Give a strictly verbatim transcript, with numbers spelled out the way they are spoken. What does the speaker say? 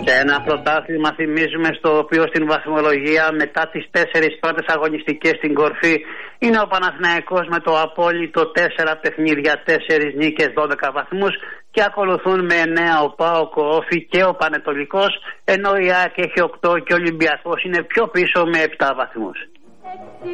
Και ένα πρωτάθλημα θυμίζουμε στο οποίο στην βαθμολογία μετά τις τέσσερις πρώτες αγωνιστικές στην κορφή είναι ο Παναθηναϊκός με το απόλυτο τέσσερα παιχνίδια, τέσσερις νίκες, δώδεκα βαθμούς και ακολουθούν με εννέα ο ΠΑΟΚ, ο Όφη και ο Πανετολικός, ενώ η ΑΕΚ έχει οκτώ και ο Ολυμπιακός είναι πιο πίσω με επτά βαθμούς.